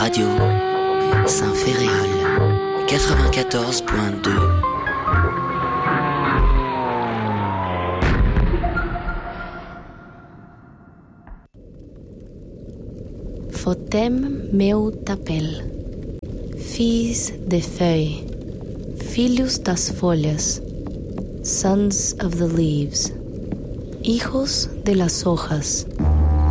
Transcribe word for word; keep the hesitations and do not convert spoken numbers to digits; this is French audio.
Radio Saint-Féréol quatre-vingt-quatorze point deux. Fotem meu tapel, filhos de feuilles, filhos das folhas, sons of the leaves, hijos de las hojas.